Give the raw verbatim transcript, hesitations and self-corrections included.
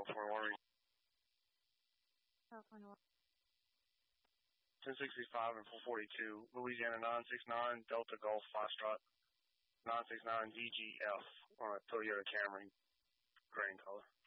California Warning. California Warning. ten sixty-five and four forty-two, Louisiana nine six nine, Delta Golf Foxtrot, nine six nine D G F on a Toyota Camry, gray in color.